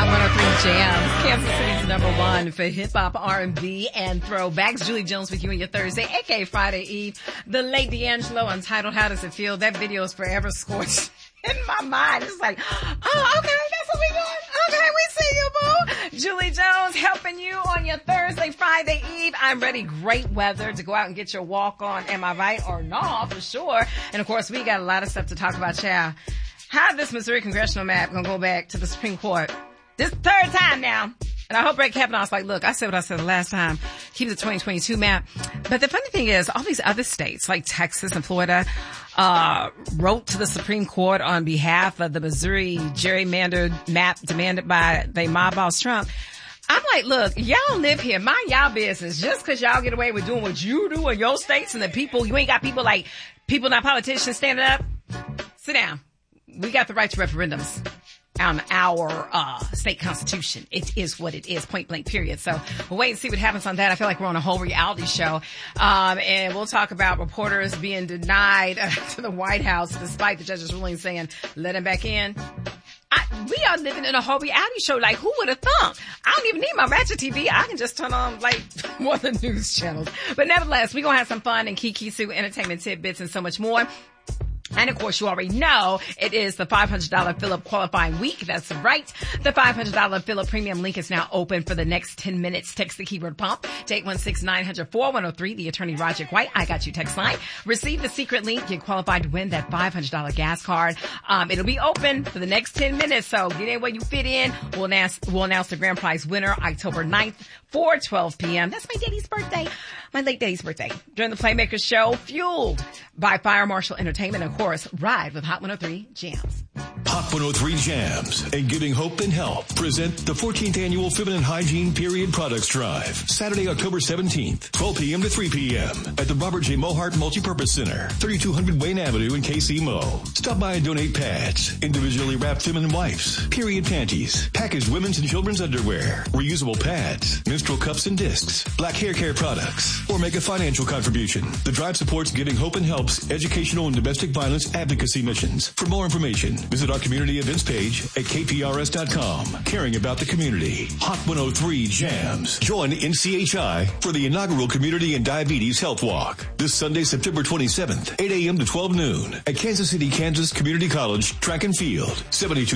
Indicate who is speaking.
Speaker 1: 103 Jams, Kansas City's number one for hip-hop, R&B, and throwbacks. Julie Jones with you on your Thursday, aka Friday Eve. The late D'Angelo, Untitled, How Does It Feel? That video is forever scorched in my mind. It's like, oh, okay, that's what we doing. Okay, we see you, boo. Julie Jones helping you on your Thursday, Friday Eve. I'm ready. Great weather to go out and get your walk on. Am I right or not? For sure. And of course, we got a lot of stuff to talk about, child. How this Missouri congressional map gonna go back to the Supreme Court? This third time now. And I hope Brett Kavanaugh's like, look, I said what I said the last time. Keep the 2022 map. But the funny thing is, all these other states, like Texas and Florida, wrote to the Supreme Court on behalf of the Missouri gerrymandered map demanded by the mob boss Trump. I'm like, look, y'all live here. Mind y'all business. Just cause y'all get away with doing what you do in your states and the people, you ain't got people like, people not politicians standing up. Sit down. We got the right to referendums on our state constitution. It is what it is, point blank, period. So we'll wait and see what happens on that. I feel like we're on a whole reality show. And we'll talk about reporters being denied to the White House despite the judge's ruling saying, let him back in. We are living in a whole reality show. Like, who would have thought? I don't even need my Ratchet TV. I can just turn on, like, one of the news channels. But nevertheless, we're going to have some fun and Kiki Sue entertainment tidbits and so much more. And of course, you already know it is the $500 Phillip qualifying week. That's right. The $500 Phillip premium link is now open for the next 10 minutes. Text the keyword pump to 816-900-4103. The attorney Roger White, I got you text line. Receive the secret link. Get qualified to win that $500 gas card. It'll be open for the next 10 minutes. So get in where you fit in. We'll announce the grand prize winner October 9th. 4:12 p.m. That's my daddy's birthday. My late daddy's birthday. During the Playmakers Show, fueled by Fire Marshal Entertainment. And of course, ride with Hot 103 Jams.
Speaker 2: Hot 103 Jams and Giving Hope and Help present the 14th Annual Feminine Hygiene Period Products Drive. Saturday, October 17th, 12 p.m. to 3 p.m. at the Robert J. Mohart Multipurpose Center, 3200 Wayne Avenue in KC Mo. Stop by and donate pads, individually wrapped feminine wipes, period panties, packaged women's and children's underwear, reusable pads, menstrual cups and discs, black hair care products, or make a financial contribution. The drive supports Giving Hope and Help's educational and domestic violence advocacy missions. For more information, visit our community events page at kprs.com. Caring about the community. Hot 103 Jams. Join NCHI for the inaugural Community and Diabetes Health Walk. This Sunday, September 27th, 8 a.m. to 12 noon at Kansas City, Kansas Community College Track and Field, 72